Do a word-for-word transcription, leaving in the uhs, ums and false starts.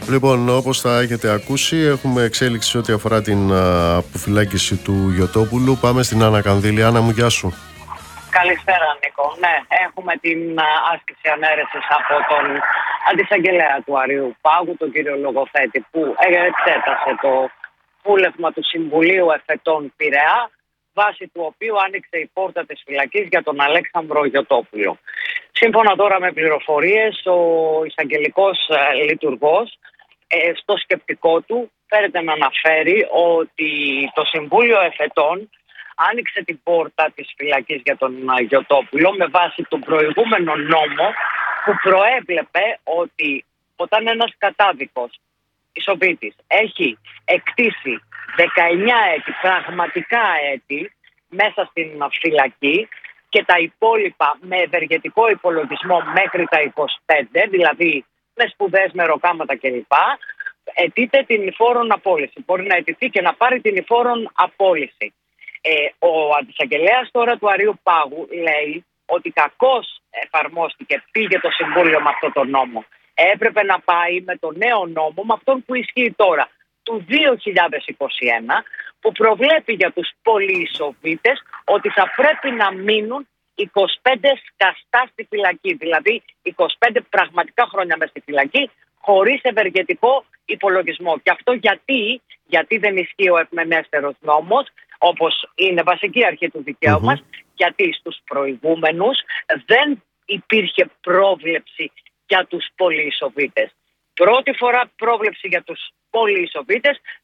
Λοιπόν, όπως θα έχετε ακούσει, έχουμε εξέλιξη ό,τι αφορά την α, αποφυλάκηση του Γιωτόπουλου. Πάμε στην Άννα Κανδύλη. Άννα μου, γεια σου. Καλησπέρα, Νίκο. Ναι, έχουμε την α, άσκηση ανέρεσης από τον αντισαγγελέα του Αριού Πάγου, τον κύριο Λογοθέτη, που εξέτασε το βούλευμα του Συμβουλίου Εφετών Πειραιά, βάσει του οποίου άνοιξε η πόρτα της φυλακής για τον Αλέξανδρο Γιωτόπουλο. Σύμφωνα τώρα με πληροφορίες, ο εισαγγελικός ε, λειτουργός ε, στο σκεπτικό του φέρεται να αναφέρει ότι το Συμβούλιο Εφετών άνοιξε την πόρτα της φυλακής για τον Γιωτόπουλο με βάση τον προηγούμενο νόμο που προέβλεπε ότι όταν ένας κατάδικος ισοβήτης έχει εκτίσει δεκαεννιά έτη, πραγματικά έτη, μέσα στην φυλακή και τα υπόλοιπα με ευεργετικό υπολογισμό μέχρι τα είκοσι πέντε, δηλαδή με σπουδές, με ροκάματα κλπ, αιτείται την ηφόρον απόλυση. Μπορεί να αιτηθεί και να πάρει την ηφόρον απόλυση. Ε, ο αντισαγγελέας τώρα του Αρείου Πάγου λέει ότι κακώς εφαρμόστηκε, πήγε το Συμβούλιο με αυτό το νόμο. Έπρεπε να πάει με το νέο νόμο, με αυτόν που ισχύει τώρα, του δύο χιλιάδες είκοσι ένα, που προβλέπει για τους πολυεισοβήτες ότι θα πρέπει να μείνουν είκοσι πέντε σκαστά στη φυλακή, δηλαδή είκοσι πέντε πραγματικά χρόνια μες στη φυλακή, χωρίς ευεργετικό υπολογισμό. Και αυτό γιατί, γιατί δεν ισχύει ο ευμενέστερος νόμος, όπως είναι βασική αρχή του δικαίου μας, mm-hmm. γιατί στους προηγούμενους δεν υπήρχε πρόβλεψη για τους πολυεισοβήτες. Πρώτη φορά πρόβλεψη για τους πολυεισοβήτες